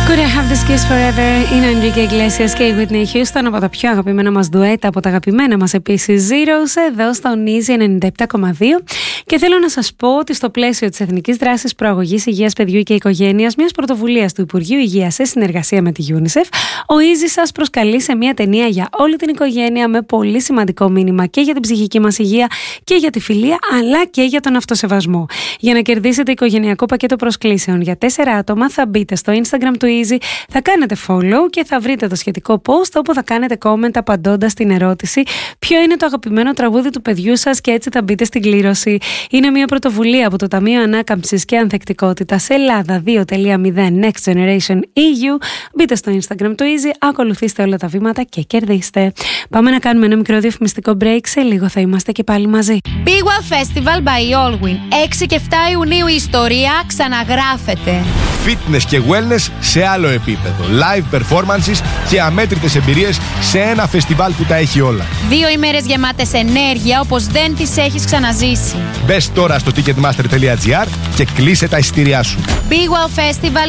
Could I have this kiss forever? Είναι ο Enrique Iglesias και η Whitney Houston από τα πιο αγαπημένα μας ντουέτα, από τα αγαπημένα μας επίσης Zeros, εδώ στο Easy 97,2. Και θέλω να σας πω ότι στο πλαίσιο της Εθνικής Δράσης Προαγωγής Υγείας Παιδιού και Οικογένειας, μιας πρωτοβουλίας του Υπουργείου Υγείας σε συνεργασία με τη UNICEF, ο Easy σας προσκαλεί σε μια ταινία για όλη την οικογένεια με πολύ σημαντικό μήνυμα και για την ψυχική μας υγεία και για τη φιλία, αλλά και για τον αυτοσεβασμό. Για να κερδίσετε οικογενειακό πακέτο προσκλήσεων για 4 άτομα, θα μπείτε στο Instagram του Easy, θα κάνετε follow και θα βρείτε το σχετικό post όπου θα κάνετε comment απαντώντας την ερώτηση ποιο είναι το αγαπημένο τραγούδι του παιδιού σας και έτσι θα μπείτε στην κλήρωση. Είναι μια πρωτοβουλία από το Ταμείο Ανάκαμψης και Ανθεκτικότητας Ελλάδα 2.0 Next Generation EU. Μπείτε στο Instagram του Easy, ακολουθήστε όλα τα βήματα και κερδίστε. Πάμε να κάνουμε ένα μικρό διαφημιστικό break, σε λίγο θα είμαστε και πάλι μαζί. Big Wow Festival by Allwyn. 6 και 7 Ιουνίου η ιστορία ξαναγράφεται. Fitness και wellness σε άλλο επίπεδο. Live performances και αμέτρητες εμπειρίες σε ένα φεστιβάλ που τα έχει όλα. 2 ημέρες γεμάτες ενέργεια όπως δεν τις έχεις ξαναζήσει. Μπες τώρα στο ticketmaster.gr και κλείσε τα εισιτήριά σου. Big Wow Festival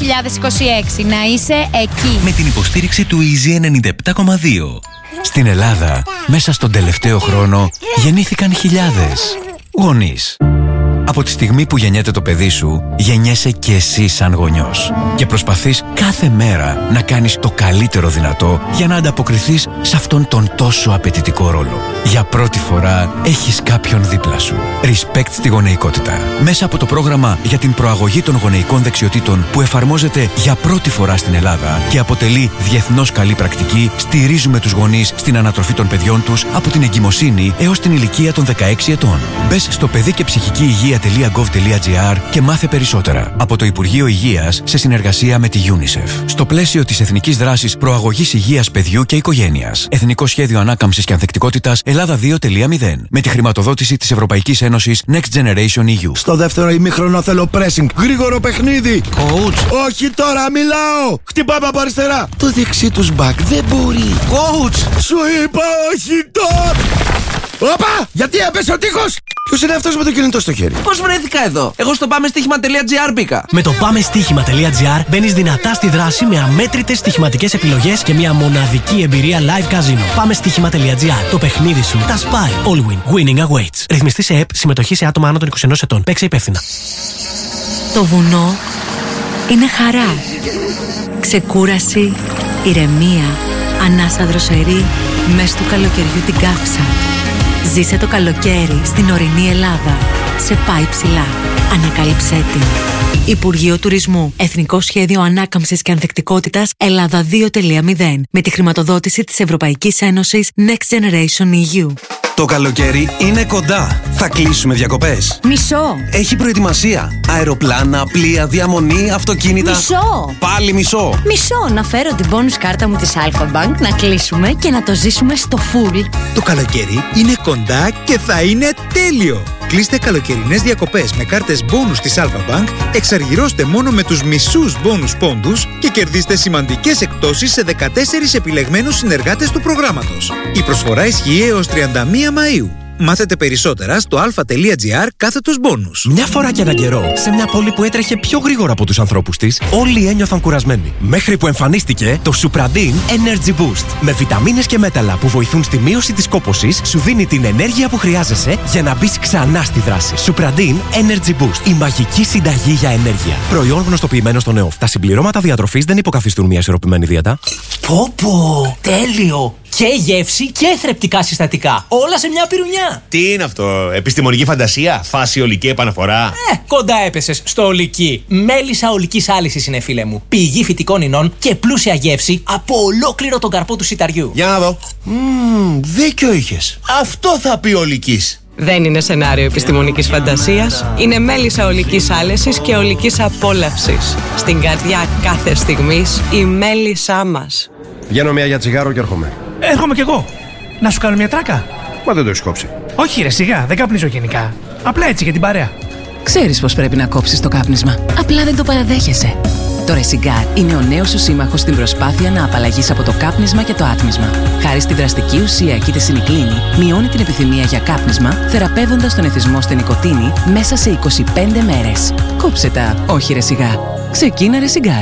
2026. Να είσαι εκεί. Με την υποστήριξη του Easy 97,2. Στην Ελλάδα, μέσα στον τελευταίο χρόνο, γεννήθηκαν χιλιάδες γονείς. Από τη στιγμή που γεννιέται το παιδί σου, γεννιέσαι και εσύ σαν γονιός. Και προσπαθείς κάθε μέρα να κάνεις το καλύτερο δυνατό για να ανταποκριθείς σε αυτόν τον τόσο απαιτητικό ρόλο. Για πρώτη φορά έχεις κάποιον δίπλα σου. Respect στη γονεϊκότητα. Μέσα από το πρόγραμμα για την προαγωγή των γονεϊκών δεξιοτήτων που εφαρμόζεται για πρώτη φορά στην Ελλάδα και αποτελεί διεθνώς καλή πρακτική, στηρίζουμε τους γονείς στην ανατροφή των παιδιών τους από την εγκυμοσύνη έως την ηλικία των 16 ετών. Μπες στο παιδί και ψυχική υγεία.gov.gr και μάθε περισσότερα από το Υπουργείο Υγείας σε συνεργασία με τη UNICEF. Στο πλαίσιο της Εθνικής Δράσης Προαγωγής Υγείας Παιδιού και Οικογένειας. Εθνικό Σχέδιο Ανάκαμψης και Ανθεκτικότητας Ελλάδα 2.0. Με τη χρηματοδότηση της Ευρωπαϊκής Ένωσης Next Generation EU. Στο δεύτερο ημίχρονο θέλω pressing. Γρήγορο παιχνίδι. Coach. Όχι τώρα, μιλάω. Χτυπάμε από αριστερά. Το δεξί τους μπακ δεν μπορεί. Coach. Σου είπα όχι τώρα. Όπα! Γιατί έπεσε ο τείχος! Ποιος είναι αυτός με το κινητό στο χέρι? Πώς βρέθηκα εδώ? Εγώ στο πάμεστοίχημα.gr μπήκα. Με το πάμεστοίχημα.gr μπαίνεις δυνατά στη δράση με αμέτρητες στοιχηματικές επιλογές και μια μοναδική εμπειρία live casino. Πάμεστοίχημα.gr. Το παιχνίδι σου τα σπάει. Allwyn. Winning awaits. Ρυθμιστή σε ΕΠ. Συμμετοχή σε άτομα άνω των 21 ετών. Παίξε υπεύθυνα. Το βουνό είναι χαρά. Ξεκούραση, ηρεμία, ανάσα δροσερή μες του καλοκαιριού την κάψα. Ζήσε το καλοκαίρι στην ορεινή Ελλάδα. Σε πάει ψηλά. Ανακάλυψέ την. Υπουργείο Τουρισμού. Εθνικό Σχέδιο Ανάκαμψης και Ανθεκτικότητας Ελλάδα 2.0. Με τη χρηματοδότηση της Ευρωπαϊκής Ένωσης Next Generation EU. Το καλοκαίρι είναι κοντά. Θα κλείσουμε διακοπές. Μισό. Έχει προετοιμασία. Αεροπλάνα, πλοία, διαμονή, αυτοκίνητα. Μισό. Πάλι μισό. Μισό. Να φέρω την bonus κάρτα μου της Alpha Bank, να κλείσουμε και να το ζήσουμε στο full. Το καλοκαίρι είναι κοντά και θα είναι τέλειο. Κλείστε καλοκαιρινές διακοπές με κάρτες bonus της Alpha Bank, εξαργυρώστε μόνο με τους μισούς bonus πόντους και κερδίστε σημαντικές εκπτώσεις σε 14 επιλεγμένους συνεργάτες του προγράμματος. Η προσφορά ισχύει έως 31 Μαΐου. Μάθετε περισσότερα στο alpha.gr/bonus. Μια φορά και έναν καιρό, σε μια πόλη που έτρεχε πιο γρήγορα από τους ανθρώπους της, όλοι ένιωθαν κουρασμένοι. Μέχρι που εμφανίστηκε το Supradin Energy Boost. Με βιταμίνες και μέταλλα που βοηθούν στη μείωση της κόπωσης, σου δίνει την ενέργεια που χρειάζεσαι για να μπεις ξανά στη δράση. Supradin Energy Boost. Η μαγική συνταγή για ενέργεια. Προϊόν γνωστοποιημένο στο ΝΕΟΦ. Τα συμπληρώματα διατροφής δεν υποκαθιστούν μια ισορροπημένη δίαιτα. Πω, τέλειο! Και γεύση και θρεπτικά συστατικά. Όλα σε μια πυρουνιά. Τι είναι αυτό, επιστημονική φαντασία, φάση ολική επαναφορά? Κοντά έπεσες στο ολική. Μέλισσα ολικής άλυσης είναι, φίλε μου. Πηγή φυτικών ινών και πλούσια γεύση από ολόκληρο τον καρπό του σιταριού. Για να δω. Δίκιο είχες. Αυτό θα πει ολικής. Δεν είναι σενάριο επιστημονικής φαντασίας. Είναι μέλισσα ολικής άλεσης και ολικής απόλαυσης. Στην καρδιά κάθε στιγμής η μέλισσά μας. Βγαίνω μία για τσιγάρο και έρχομαι. Έρχομαι κι εγώ. Να σου κάνω μια τράκα? Μα δεν το έχεις κόψει. Όχι ρε, σιγά, δεν καπνίζω γενικά. Απλά έτσι για την παρέα. Ξέρεις πως πρέπει να κόψεις το κάπνισμα. Απλά δεν το παραδέχεσαι. Το Resigar είναι ο νέος σου σύμμαχος στην προσπάθεια να απαλλαγείς από το κάπνισμα και το άτμισμα. Χάρη στη δραστική ουσία κητεσινικλίνη, μειώνει την επιθυμία για κάπνισμα, θεραπεύοντας τον εθισμό στη νοικοτήνη μέσα σε 25 μέρες. Κόψε τα, όχι Resigar. Ξεκίνα Resigar.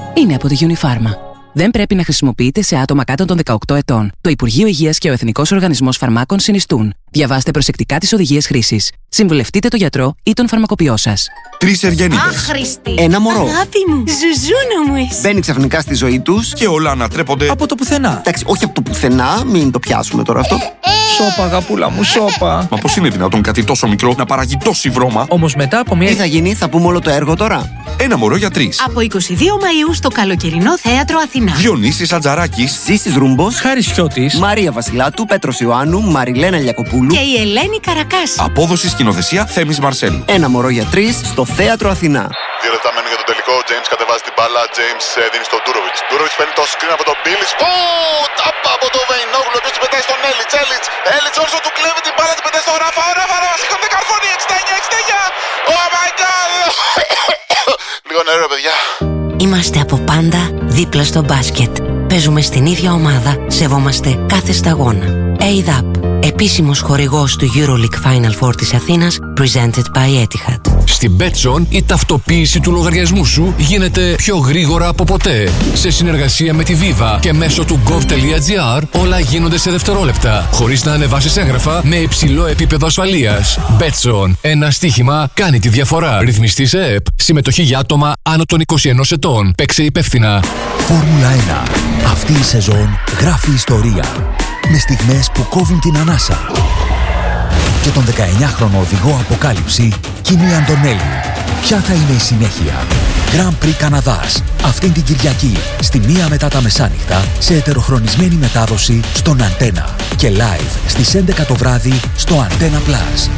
είναι από τη Unifarma. Δεν πρέπει να χρησιμοποιείται σε άτομα κάτω των 18 ετών. Το Υπουργείο Υγείας και ο Εθνικός Οργανισμός Φαρμάκων συνιστούν. Διαβάστε προσεκτικά τις οδηγίες χρήσης. Συμβουλευτείτε τον γιατρό ή τον φαρμακοποιό σας. 3 εργένιδες. Άχρηστη. Ένα μωρό. Αγάπη μου. Ζουζούνα μου εσύ. Μπαίνει ξαφνικά στη ζωή τους Και όλα ανατρέπονται Από το πουθενά. Εντάξει, όχι από το πουθενά, μην το πιάσουμε τώρα αυτό. Σώπα, αγαπούλα μου, σώπα. Μα πώς είναι δυνατόν κάτι τόσο μικρό να παράγει τόση βρώμα? Όμως μετά από Τι μια. θα γίνει, θα πούμε όλο το έργο τώρα. Ένα μωρό για 3. Από 22 Μαΐου στο Καλοκαιρινό Θέατρο Αθηνά. Διονύσης Ατζαράκης. Ζήσης Ρούμπος, Χάρης Χιώτης. Μαρία Βασιλάτου, Πέτρος Ιωάννου, Μαριλένα Λιακοπούλου. Και η Ελένη Καρακάση. Απόδοση σκηνοθεσία Θέμης Μαρσέλου. Ένα μωρό για 3 στο Θέατρο Αθηνά. 2 λεπτά μένουν για τον τελικό. Ο James κατεβάζει την μπάλα. James δίνει στον Ντούροβιτς. Ντούροβιτς παίρνει το screen από τον Μπίλις. Τάπα από τον Βεϊνόγλου. Ο οποίος την πετάει στον Έλιτς. Έλιτς όρσο του κλέβει την μπάλα. Την πετάει στον Ράφα. Ο Ράφα σηκώνει την καρφώνει. 69. Oh my god. Λίγο νερό, παιδιά. Είμαστε από πάντα δίπλα στο μπάσκετ. Παίζουμε στην ίδια ομάδα. Σεβόμαστε κάθε σταγόνα. ADAP, επίσημος χορηγός του EuroLeague Final Four της Αθήνας, presented by Etihad. Στην Betson η ταυτοποίηση του λογαριασμού σου γίνεται πιο γρήγορα από ποτέ. Σε συνεργασία με τη Viva και μέσω του gov.gr όλα γίνονται σε δευτερόλεπτα, χωρίς να ανεβάσεις έγγραφα με υψηλό επίπεδο ασφαλείας. Betson, ένα στοίχημα κάνει τη διαφορά. Ρυθμιστή σε ΕΠ. Συμμετοχή για άτομα άνω των 21 ετών. Παίξε υπεύθυνα. Φόρμουλα 1. Αυτή η σεζόν γράφει ιστορία. Με στιγμές που κόβουν την ανάσα. Και τον 19χρονο οδηγό αποκάλυψη, Κίμη Αντωνέλη. Ποια θα είναι η συνέχεια? Grand Prix Καναδάς, αυτήν την Κυριακή, στη 1 μετά τα μεσάνυχτα, σε ετεροχρονισμένη μετάδοση στον Αντένα. Και live στις 11 το βράδυ στο Antenna Plus.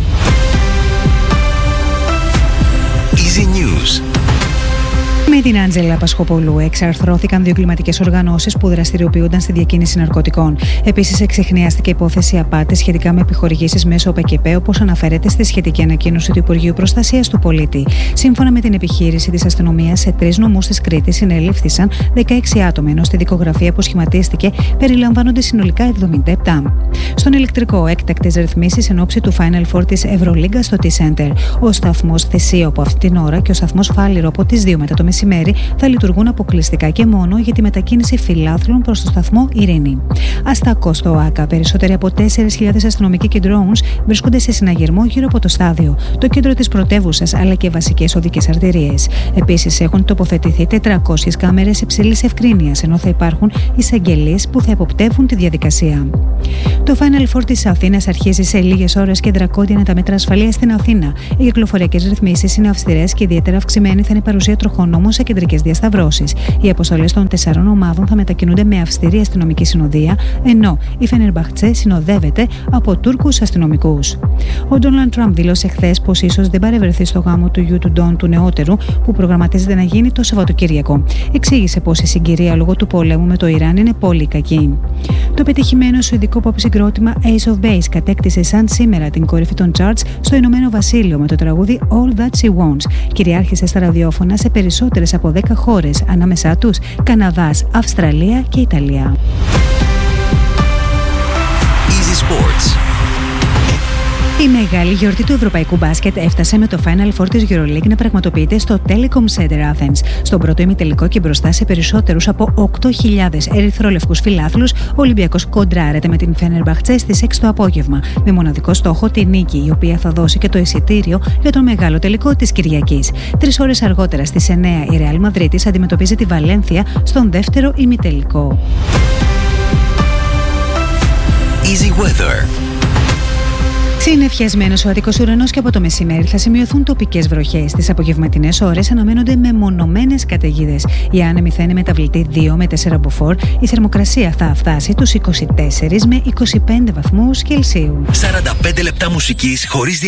Easy News. Με την Άντζελα Πασχοπολού εξαρθρώθηκαν 2 κλιματικές οργανώσεις που δραστηριοποιούνταν στη διακίνηση ναρκωτικών. Επίσης, εξιχνιάστηκε υπόθεση απάτης σχετικά με επιχορηγήσεις μέσω ΟΠΕΚΕΠΕ, όπως αναφέρεται στη σχετική ανακοίνωση του Υπουργείου Προστασίας του Πολίτη. Σύμφωνα με την επιχείρηση της αστυνομίας, σε 3 νομούς της Κρήτης συνελήφθησαν 16 άτομα, ενώ στη δικογραφία που σχηματίστηκε περιλαμβάνονται συνολικά 77. Στον ηλεκτρικό, έκτακτες ρυθμίσεις εν ώψη του Final Four της Ευρωλίγκα στο T-Center. Ο σταθμός Θεσίο από αυτή την ώρα και ο σταθμός Φάληρο από τις 2 μετά το μεσημέρι θα λειτουργούν αποκλειστικά και μόνο για τη μετακίνηση φιλάθλων προς το σταθμό Ειρήνη. Αστακό στο ΆΚΑ, περισσότεροι από 4.000 αστυνομικοί και drones βρίσκονται σε συναγερμό γύρω από το στάδιο, το κέντρο της πρωτεύουσας αλλά και βασικές οδικές αρτηρίες. Επίσης, έχουν τοποθετηθεί 400 κάμερες υψηλής ευκρίνειας, ενώ θα υπάρχουν εισαγγελίες που θα εποπτεύουν τη διαδικασία. Το Final Four της Αθήνας αρχίζει σε λίγες ώρες και δρακόντια τα μέτρα ασφαλείας στην Αθήνα. Οι κυκλοφοριακές ρυθμίσεις είναι αυστηρές και ιδιαίτερα αυξημένη θα είναι η παρουσία τροχονόμων σε κεντρικές διασταυρώσεις. Οι αποστολές των 4 ομάδων θα μετακινούνται με αυστηρή αστυνομική συνοδεία, ενώ η Φενερμπαχτσέ συνοδεύεται από Τούρκους αστυνομικούς. Ο Ντόναλντ Τραμπ δήλωσε χθες πως ίσως δεν παρευρεθεί στο γάμο του γιου του Ντόν του νεότερου, που προγραμματίζεται να γίνει το Σαββατοκύριακο. Εξήγησε πως η συγκυρία λόγω του πολέμου με το Ιράν είναι πολύ κακή. Το πετυχημένο σουηδικό pop συγκρότημα Ace of Base κατέκτησε σαν σήμερα την κορυφή των charts στο Ηνωμένο Βασίλειο με το τραγούδι All That She Wants. Κυριάρχησε στα ραδιόφωνα σε περισσότερες από 10 χώρες, ανάμεσά τους Καναδάς, Αυστραλία και Ιταλία. Easy Sports. Η μεγάλη γιορτή του ευρωπαϊκού μπάσκετ έφτασε με το Final Four της EuroLeague να πραγματοποιείται στο Telecom Center Athens. Στον πρώτο ημιτελικό και μπροστά σε περισσότερους από 8.000 ερυθρόλευκους φιλάθλους, ο Ολυμπιακός κοντράρεται με την Φενερμπαχτσέ στις 6 το απόγευμα, με μοναδικό στόχο τη νίκη, η οποία θα δώσει και το εισιτήριο για τον μεγάλο τελικό της Κυριακής. 3 ώρες αργότερα, στις 9, η Ρεάλ Μαδρίτης αντιμετωπίζει τη Βαλένθια στον δεύτερο ημιτελικό. Easy Weather. Συννεφιασμένος ο Αττικός ουρανός και από το μεσημέρι θα σημειωθούν τοπικές βροχές. Τις απογευματινές ώρες αναμένονται μεμονωμένες καταιγίδες. Η άνεμη θα είναι μεταβλητή 2 με 4 μποφόρ. Η θερμοκρασία θα φτάσει τους 24 με 25 βαθμούς Κελσίου. 45 λεπτά μουσικής χωρίς